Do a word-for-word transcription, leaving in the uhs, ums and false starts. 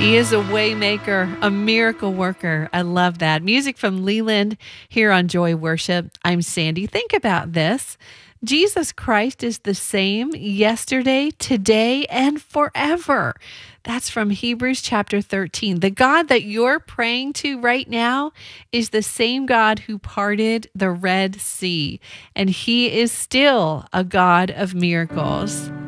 He is a way maker, a miracle worker. I love that. Music from Leland here on Joy Worship. I'm Sandy. Think about this. Jesus Christ is the same yesterday, today, and forever. That's from Hebrews chapter thirteen. The God that you're praying to right now is the same God who parted the Red Sea, and he is still a God of miracles.